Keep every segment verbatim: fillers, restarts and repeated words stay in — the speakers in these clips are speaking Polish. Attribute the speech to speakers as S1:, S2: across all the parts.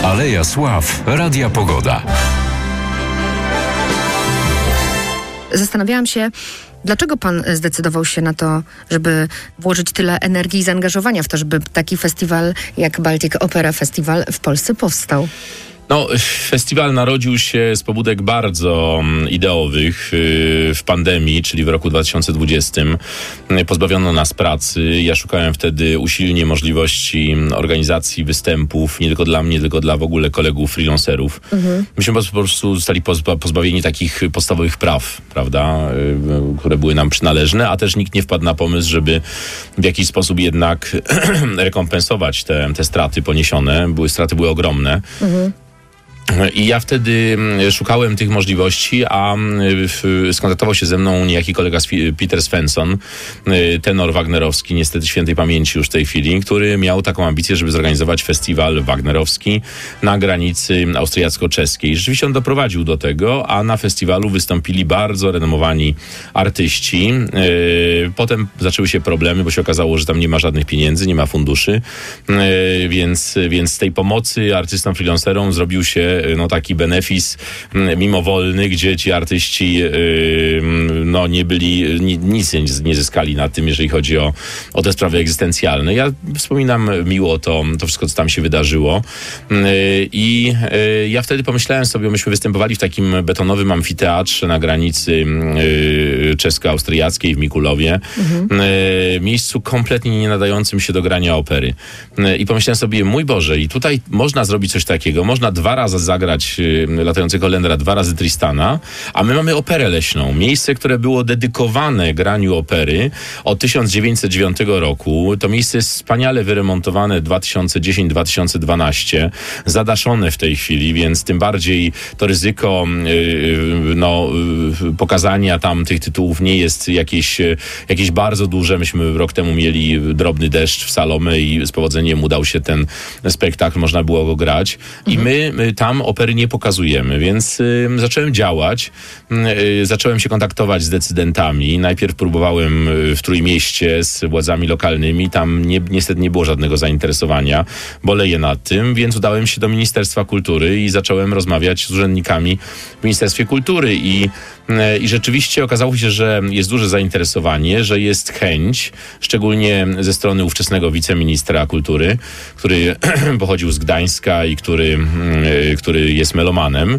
S1: Aleja Sław, Radia Pogoda.
S2: Zastanawiałam się, dlaczego pan zdecydował się na to, żeby włożyć tyle energii i zaangażowania w to, żeby taki festiwal jak Baltic Opera Festival w Polsce powstał?
S3: No, festiwal narodził się z pobudek bardzo ideowych. W pandemii, czyli w roku dwa tysiące dwudziestym, pozbawiono nas pracy. Ja szukałem wtedy usilnie możliwości organizacji występów, nie tylko dla mnie, tylko dla w ogóle kolegów freelancerów. Mhm. Myśmy po prostu zostali pozbawieni takich podstawowych praw, prawda, które były nam przynależne, a też nikt nie wpadł na pomysł, żeby w jakiś sposób jednak rekompensować te, te straty poniesione. Były, straty były ogromne. Mhm. I ja wtedy szukałem tych możliwości, a skontaktował się ze mną niejaki kolega Peter Svensson, tenor wagnerowski, niestety świętej pamięci już w tej chwili, który miał taką ambicję, żeby zorganizować festiwal wagnerowski na granicy austriacko-czeskiej. Rzeczywiście on doprowadził do tego, a na festiwalu wystąpili bardzo renomowani artyści. Potem zaczęły się problemy, bo się okazało, że tam nie ma żadnych pieniędzy, nie ma funduszy, więc, więc z tej pomocy artystom freelancerom zrobił się no taki benefis mimowolny, gdzie ci artyści yy, no nie byli, ni, nic nie zyskali na tym, jeżeli chodzi o, o te sprawy egzystencjalne. Ja wspominam miło to, to wszystko, co tam się wydarzyło. Yy, I yy, ja wtedy pomyślałem sobie, myśmy występowali w takim betonowym amfiteatrze na granicy yy, czesko-austriackiej w Mikulowie. Mhm. Yy, miejscu kompletnie nie nadającym się do grania opery. Yy, I pomyślałem sobie, mój Boże, i tutaj można zrobić coś takiego, można dwa razy zagrać y, latającego Lendra, dwa razy Tristana, a my mamy operę leśną. Miejsce, które było dedykowane graniu opery od tysiąc dziewięćset dziewiątego roku. To miejsce jest wspaniale wyremontowane dwa tysiące dziesiąty do dwa tysiące dwunastego. Zadaszone w tej chwili, więc tym bardziej to ryzyko y, no, y, pokazania tam tych tytułów nie jest jakieś, jakieś bardzo duże. Myśmy rok temu mieli drobny deszcz w Salome i z powodzeniem udał się ten spektakl, można było go grać. I my, my tam opery nie pokazujemy, więc y, zacząłem działać. Y, zacząłem się kontaktować z decydentami. Najpierw próbowałem w Trójmieście z władzami lokalnymi. Tam nie, niestety nie było żadnego zainteresowania. Boleję nad tym, więc udałem się do Ministerstwa Kultury i zacząłem rozmawiać z urzędnikami w Ministerstwie Kultury i I rzeczywiście okazało się, że jest duże zainteresowanie, że jest chęć, szczególnie ze strony ówczesnego wiceministra kultury, który pochodził z Gdańska i który, który jest melomanem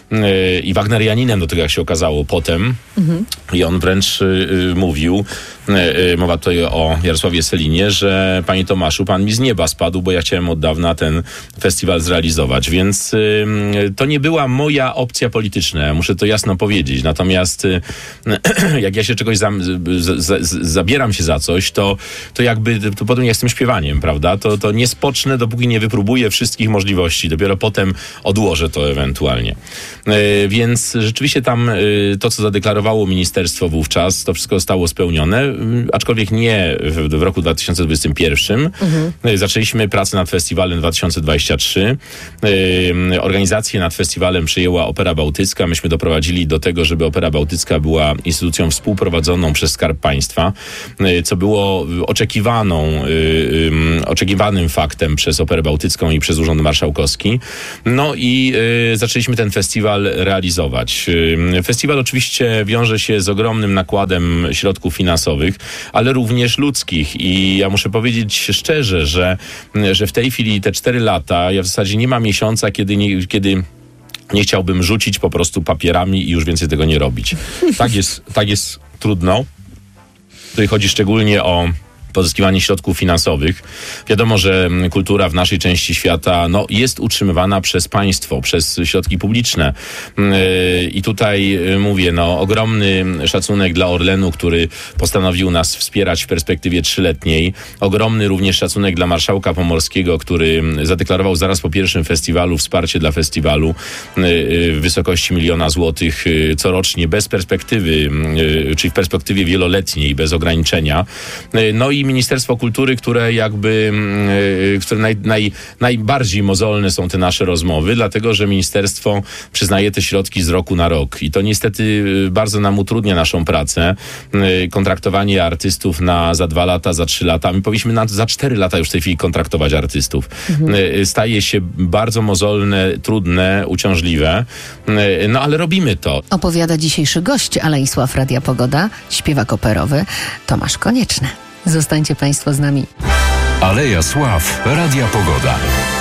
S3: i wagnerianinem, do tego jak się okazało potem. Mhm. I on wręcz y, mówił, y, mowa tutaj o Jarosławie Selinie, że panie Tomaszu, pan mi z nieba spadł, bo ja chciałem od dawna ten festiwal zrealizować. Więc y, to nie była moja opcja polityczna, muszę to jasno powiedzieć. Natomiast y, jak ja się czegoś za, z, z, z, zabieram się za coś, to, to jakby, to potem jak z tym śpiewaniem, prawda? To, to nie spocznę, dopóki nie wypróbuję wszystkich możliwości. Dopiero potem odłożę to ewentualnie. Y, więc rzeczywiście tam y, to, co zadeklarowało ministerstwo wówczas, to wszystko zostało spełnione, aczkolwiek nie w, w roku dwa tysiące dwudziestym pierwszym. Mhm. Zaczęliśmy pracę nad festiwalem dwa tysiące dwudziestym trzecim. Yy, organizację nad festiwalem przejęła Opera Bałtycka. Myśmy doprowadzili do tego, żeby Opera Bałtycka była instytucją współprowadzoną przez Skarb Państwa, yy, co było oczekiwaną, yy, oczekiwanym faktem przez Operę Bałtycką i przez Urząd Marszałkowski. No i yy, zaczęliśmy ten festiwal realizować. Yy, festiwal oczywiście wiąże się z ogromnym nakładem środków finansowych, ale również ludzkich. I ja muszę powiedzieć szczerze, że, że w tej chwili te cztery lata, ja w zasadzie nie ma miesiąca, kiedy nie, kiedy nie chciałbym rzucić po prostu papierami i już więcej tego nie robić. Tak jest, tak jest trudno. Tutaj chodzi szczególnie o pozyskiwanie środków finansowych. Wiadomo, że kultura w naszej części świata no, jest utrzymywana przez państwo, przez środki publiczne. I tutaj mówię, no, ogromny szacunek dla Orlenu, który postanowił nas wspierać w perspektywie trzyletniej. Ogromny również szacunek dla marszałka Pomorskiego, który zadeklarował zaraz po pierwszym festiwalu wsparcie dla festiwalu w wysokości miliona złotych corocznie, bez perspektywy, czyli w perspektywie wieloletniej, bez ograniczenia. No i Ministerstwo Kultury, które jakby, yy, które naj, naj, najbardziej mozolne są te nasze rozmowy, dlatego, że ministerstwo przyznaje te środki z roku na rok i to niestety bardzo nam utrudnia naszą pracę. Yy, kontraktowanie artystów na za dwa lata, za trzy lata. My powinniśmy na, za cztery lata już w tej chwili kontraktować artystów. Mhm. Yy, staje się bardzo mozolne, trudne, uciążliwe, yy, no ale robimy to.
S2: Opowiada dzisiejszy gość Aleisław Radia Pogoda, śpiewak operowy Tomasz Konieczny. Zostańcie Państwo z nami.
S1: Aleja Sław, Radia Pogoda.